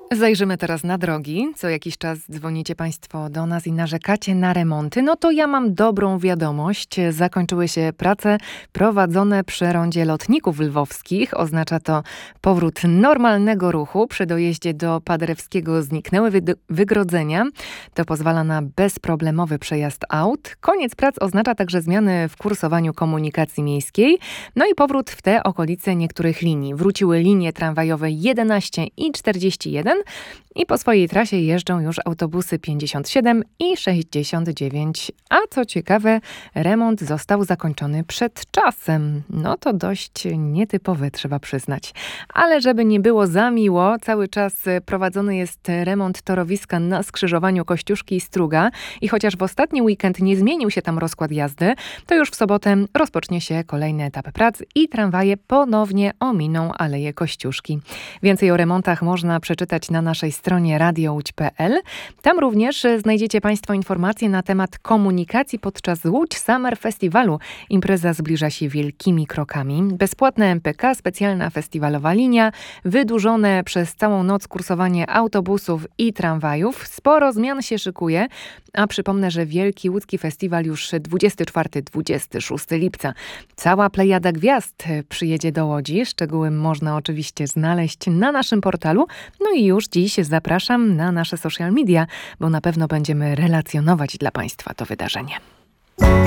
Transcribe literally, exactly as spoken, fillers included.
Zajrzymy teraz na drogi. Co jakiś czas dzwonicie Państwo do nas i narzekacie na remonty. No to ja mam dobrą wiadomość. Zakończyły się prace prowadzone przy rondzie lotników lwowskich. Oznacza to powrót normalnego ruchu. Przy dojeździe do Paderewskiego zniknęły wy- wygrodzenia. To pozwala na bezproblemowy przejazd aut. Koniec prac oznacza także zmiany w kursowaniu komunikacji miejskiej. No i powrót w te okolice niektórych linii. Wróciły linie tramwajowe jedenaście i czterdzieści jeden. I po swojej trasie jeżdżą już autobusy pięćdziesiąt siedem i sześćdziesiąt dziewięć. A co ciekawe, remont został zakończony przed czasem. No to dość nietypowe, trzeba przyznać. Ale żeby nie było za miło, cały czas prowadzony jest remont torowiska na skrzyżowaniu Kościuszki i Struga. I chociaż w ostatni weekend nie zmienił się tam rozkład jazdy, to już w sobotę rozpocznie się kolejny etap prac i tramwaje ponownie ominą Aleję Kościuszki. Więcej o remontach można przeczytać na naszej stronie radio łódź kropka pe el. Tam również znajdziecie Państwo informacje na temat komunikacji podczas Łódź Summer Festiwalu. Impreza zbliża się wielkimi krokami. Bezpłatne em pe ka, specjalna festiwalowa linia, wydłużone przez całą noc kursowanie autobusów i tramwajów. Sporo zmian się szykuje, a przypomnę, że Wielki Łódzki Festiwal już dwudziestego czwartego do dwudziestego szóstego lipca. Cała plejada gwiazd przyjedzie do Łodzi. Szczegóły można oczywiście znaleźć na naszym portalu. No i już dziś zapraszam na nasze social media, bo na pewno będziemy relacjonować dla Państwa to wydarzenie.